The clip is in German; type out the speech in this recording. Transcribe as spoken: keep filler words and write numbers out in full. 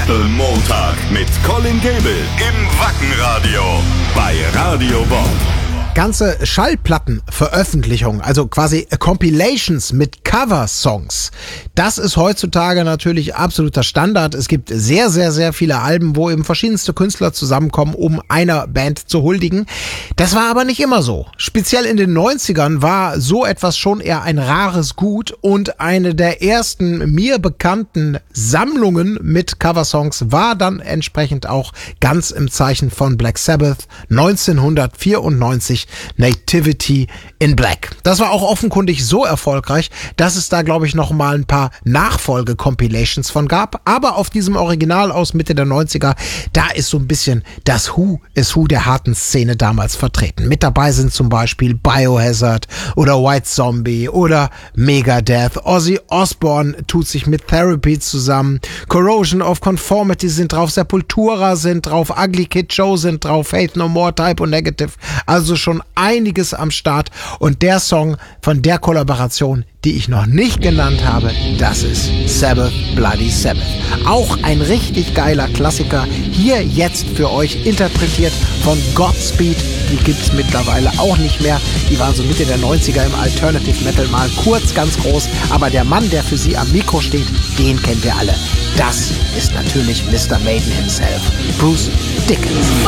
Metal Montag mit Colin Gable im Wackenradio bei Radio Bob. Ganze Schallplattenveröffentlichungen, also quasi Compilations mit Cover-Songs. Das ist heutzutage natürlich absoluter Standard. Es gibt sehr, sehr, sehr viele Alben, wo eben verschiedenste Künstler zusammenkommen, um einer Band zu huldigen. Das war aber nicht immer so. Speziell in den neunzigern war so etwas schon eher ein rares Gut und eine der ersten mir bekannten Sammlungen mit Coversongs war dann entsprechend auch ganz im Zeichen von Black Sabbath neunzehnhundertvierundneunzig Nativity in Black. Das war auch offenkundig so erfolgreich, dass es da, glaube ich, noch mal ein paar Nachfolge-Compilations von gab. Aber auf diesem Original aus Mitte der neunziger, da ist so ein bisschen das Who is Who der harten Szene damals vertreten. Mit dabei sind zum Beispiel Biohazard oder White Zombie oder Megadeth. Ozzy Osbourne tut sich mit Therapy zusammen. Corrosion of Conformity sind drauf. Sepultura sind drauf. Ugly Kid Joe sind drauf. Faith No More, Type O Negative. Also schon einiges am Start. Und der Song von der Kollaboration, die ich noch nicht genannt habe, das ist Sabbath Bloody Sabbath. Auch ein richtig geiler Klassiker. Hier jetzt für euch interpretiert von Godspeed. Die gibt's mittlerweile auch nicht mehr. Die waren so Mitte der neunziger im Alternative Metal mal kurz ganz groß. Aber der Mann, der für sie am Mikro steht, den kennen wir alle. Das ist natürlich Mister Maiden himself, Bruce Dickinson.